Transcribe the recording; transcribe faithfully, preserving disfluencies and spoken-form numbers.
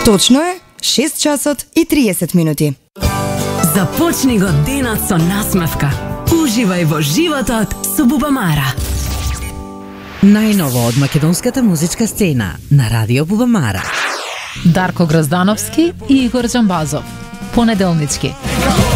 Точно е шест часот и триесет минути. Започни го денот со насмевка. Уживај во животот со Бубамара. Најново од македонската музичка сцена на Радио Бубамара. Дарко Гроздановски и Игор Джамбазов. Понеделнички.